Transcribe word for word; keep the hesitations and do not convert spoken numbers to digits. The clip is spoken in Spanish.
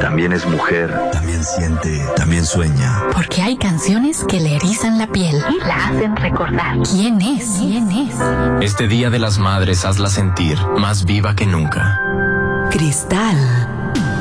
también es mujer, también siente, también sueña. Porque hay canciones que le erizan la piel y la hacen recordar quién es, quién es. Este Día de las Madres hazla sentir más viva que nunca. Cristal.